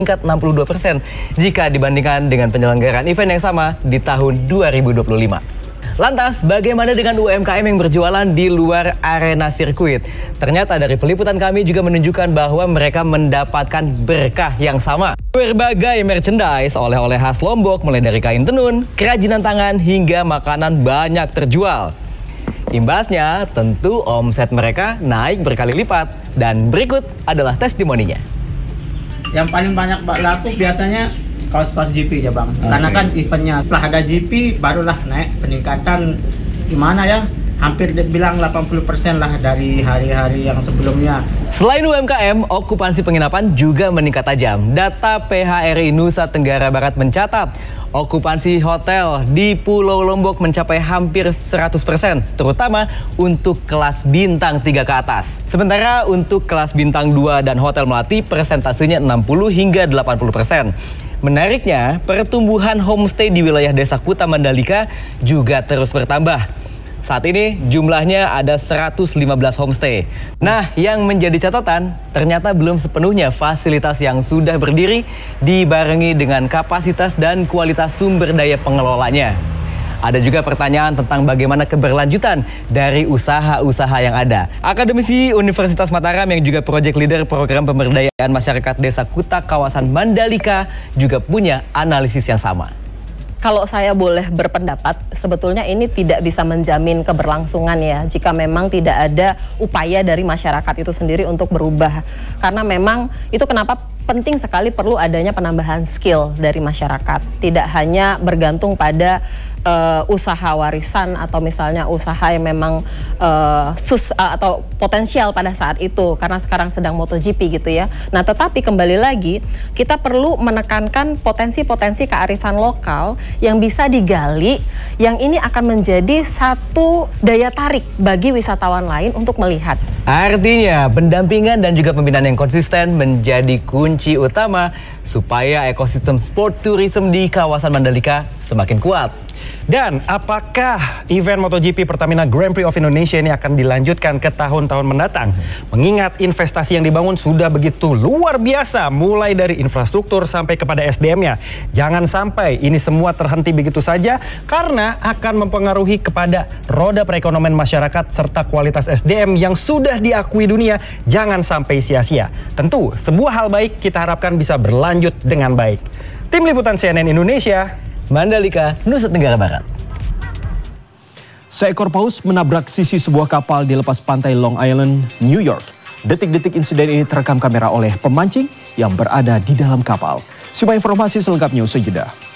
meningkat 62% jika dibandingkan dengan penyelenggaraan event yang sama di tahun 2025. Lantas, bagaimana dengan UMKM yang berjualan di luar arena sirkuit? Ternyata dari peliputan kami juga menunjukkan bahwa mereka mendapatkan berkah yang sama. Berbagai merchandise, oleh-oleh khas Lombok, mulai dari kain tenun, kerajinan tangan, hingga makanan banyak terjual. Imbasnya, tentu omset mereka naik berkali lipat. Dan berikut adalah testimoninya. Yang paling banyak laku biasanya kaos-kaos GP ya Bang. Karena kan eventnya setelah ada GP barulah naik peningkatan gimana ya, hampir bilang 80% lah dari hari-hari yang sebelumnya. Selain UMKM, okupansi penginapan juga meningkat tajam. Data PHRI Nusa Tenggara Barat mencatat okupansi hotel di Pulau Lombok mencapai hampir 100%, terutama untuk kelas bintang 3 ke atas. Sementara untuk kelas bintang 2 dan Hotel Melati persentasenya 60 hingga 80%. Menariknya, pertumbuhan homestay di wilayah Desa Kuta Mandalika juga terus bertambah. Saat ini jumlahnya ada 115 homestay. Nah, yang menjadi catatan, ternyata belum sepenuhnya fasilitas yang sudah berdiri dibarengi dengan kapasitas dan kualitas sumber daya pengelolanya. Ada juga pertanyaan tentang bagaimana keberlanjutan dari usaha-usaha yang ada. Akademisi Universitas Mataram yang juga project leader program pemberdayaan masyarakat Desa Kuta kawasan Mandalika juga punya analisis yang sama. Kalau saya boleh berpendapat, sebetulnya ini tidak bisa menjamin keberlangsungan ya, jika memang tidak ada upaya dari masyarakat itu sendiri untuk berubah. Karena memang itu kenapa penting sekali perlu adanya penambahan skill dari masyarakat. Tidak hanya bergantung pada usaha warisan atau misalnya usaha yang memang atau potensial pada saat itu, karena sekarang sedang MotoGP gitu ya. Nah, tetapi kembali lagi kita perlu menekankan potensi-potensi kearifan lokal yang bisa digali, yang ini akan menjadi satu daya tarik bagi wisatawan lain untuk melihat. Artinya, pendampingan dan juga pembinaan yang konsisten menjadi kunci utama supaya ekosistem sport tourism di kawasan Mandalika semakin kuat. Dan apakah event MotoGP Pertamina Grand Prix of Indonesia ini akan dilanjutkan ke tahun-tahun mendatang? Mengingat investasi yang dibangun sudah begitu luar biasa, mulai dari infrastruktur sampai kepada SDM-nya. Jangan sampai ini semua terhenti begitu saja, karena akan mempengaruhi kepada roda perekonomian masyarakat serta kualitas SDM yang sudah diakui dunia. Jangan sampai sia-sia. Tentu, sebuah hal baik kita harapkan bisa berlanjut dengan baik. Tim Liputan CNN Indonesia, Mandalika, Nusa Tenggara Barat. Seekor paus menabrak sisi sebuah kapal di lepas pantai Long Island, New York. Detik-detik insiden ini terekam kamera oleh pemancing yang berada di dalam kapal. Simak informasi selengkapnya usai jeda.